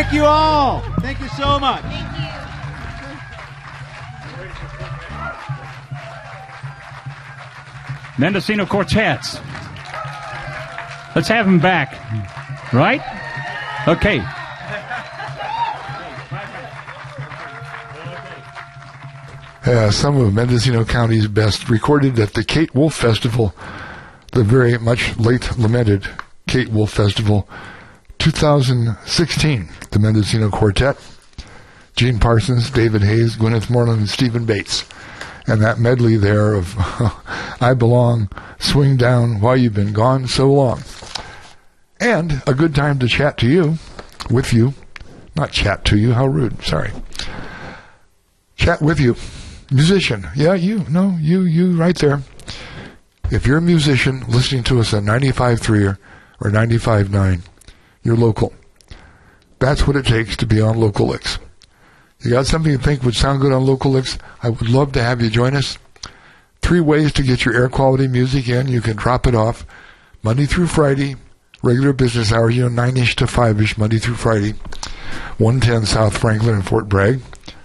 Thank you all. Thank you so much. Mendocino Quartets. Let's have them back. Right? Okay. Some of Mendocino County's best, recorded at the Kate Wolf Festival, the very much late lamented Kate Wolf Festival, 2016. The Mendocino Quartet, Gene Parsons, David Hayes, Gwyneth Moreland, and Stephen Bates. And that medley there of I Belong, Swing Down, Why You've Been Gone So Long. And a good time to chat to you, with you. Not chat to you, how rude, sorry. Chat with you. Musician. Yeah, you right there. If you're a musician listening to us on 95.3 or 95.9, you're local. That's what it takes to be on Local Licks. You got something you think would sound good on Local Licks? I would love to have you join us. 3 ways to get your air quality music in. You can drop it off Monday through Friday, regular business hours, 9-ish to 5-ish, Monday through Friday, 110 South Franklin in Fort Bragg.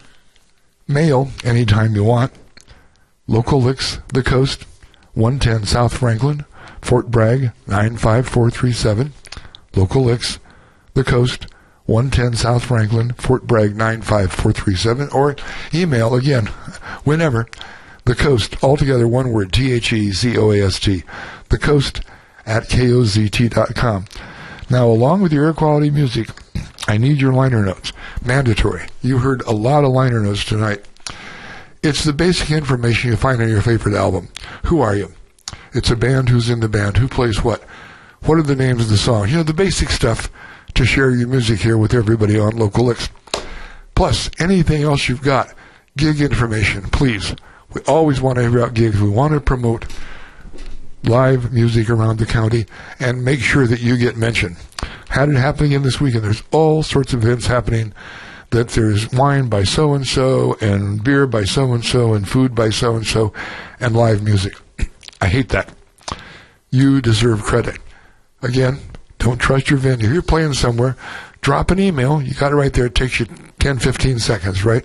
Mail anytime you want. Local Licks, The Coast, 110 South Franklin, Fort Bragg, 95437. Local Licks, The Coast, 110 South Franklin, Fort Bragg, 95437. Or email, again, whenever, The Coast, altogether one word, THECOAST, The Coast at KOZT.com. Now, along with your air quality music, I need your liner notes. Mandatory. You heard a lot of liner notes tonight. It's the basic information you find on your favorite album. Who are you? It's a band, who's in the band, who plays what. What are the names of the songs? The basic stuff to share your music here with everybody on Local Licks. Plus, anything else you've got, gig information, please. We always want to hear about gigs. We want to promote live music around the county and make sure that you get mentioned. Had it happen again this weekend. There's all sorts of events happening, that there's wine by so-and-so and beer by so-and-so and food by so-and-so and live music. I hate that. You deserve credit. Again, don't trust your venue. If you're playing somewhere, drop an email. You got it right there. It takes you 10, 15 seconds, right?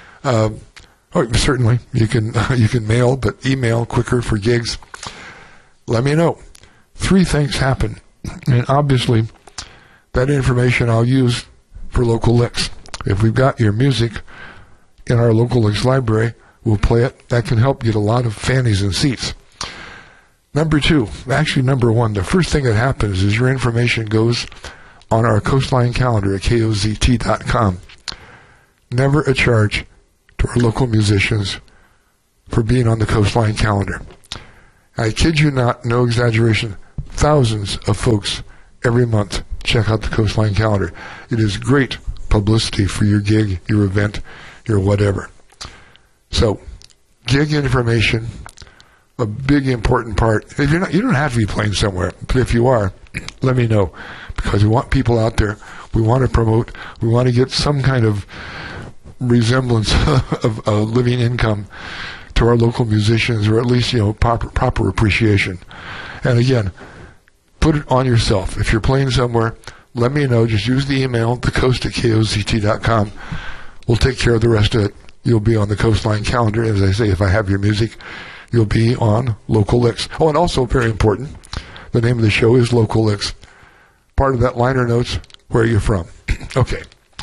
Certainly. You can mail, but email quicker for gigs. Let me know. 3 things happen. And obviously, that information I'll use for Local Licks. If we've got your music in our Local Licks library, we'll play it. That can help get a lot of fannies and seats. Number 2, actually number 1, the first thing that happens is your information goes on our Coastline calendar at KOZT.com. Never a charge to our local musicians for being on the Coastline calendar. I kid you not, no exaggeration, thousands of folks every month check out the Coastline calendar. It is great publicity for your gig, your event, your whatever. So, gig information, a big important part. If you're not, you don't have to be playing somewhere, but if you are, let me know, because we want people out there. We want to promote. We want to get some kind of resemblance of a living income to our local musicians, or at least proper appreciation. And again, put it on yourself. If you're playing somewhere, let me know. Just use the email, thecoast@kozt.com. We'll take care of the rest of it. You'll be on the Coastline calendar. As I say, if I have your music, you'll be on Local Licks. Oh, and also very important, the name of the show is Local Licks. Part of that liner notes, where are you from? Okay.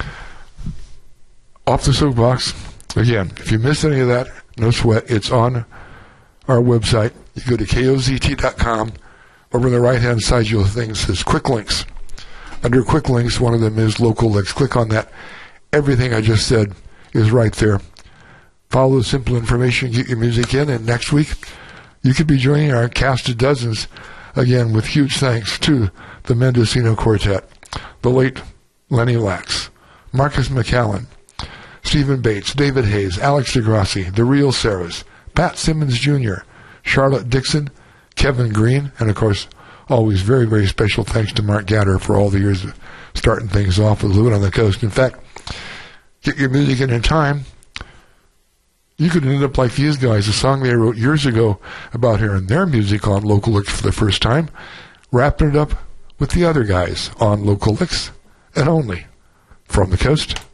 Off the soapbox. Again, if you missed any of that, no sweat. It's on our website. You go to KOZT.com. Over on the right-hand side, you'll see things says Quick Links. Under Quick Links, one of them is Local Licks. Click on that. Everything I just said is right there. Follow the simple information, get your music in, and next week you could be joining our cast of dozens, again, with huge thanks to the Mendocino Quartet, the late Lenny Lax, Marcus McAllen, Stephen Bates, David Hayes, Alex DeGrassi, The Real Sarahs, Pat Simmons Jr., Charlotte Dixon, Kevin Green, and of course, always very, very special thanks to Mark Gatter for all the years of starting things off with Living on the Coast. In fact, get your music in time. You could end up like these guys, a song they wrote years ago about hearing their music on Local Licks for the first time, wrapping it up with the other guys on Local Licks at only From the coast